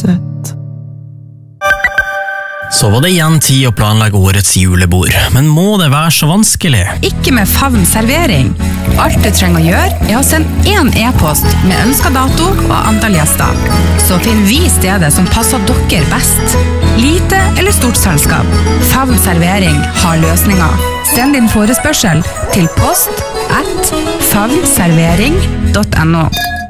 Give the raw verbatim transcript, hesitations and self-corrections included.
søt. Så var det igjen tid å planlegge årets julebord, men må det være så vanskelig? Ikke med Favn servering. Alt du trenger å gjøre er å sende en e-post med ønsket dato og antall gjester. Så finner vi stedet som passer dere best. Lite eller stort selskap. Favn servering har løsninger. Send din forespørsel til post at favnservering punktum no.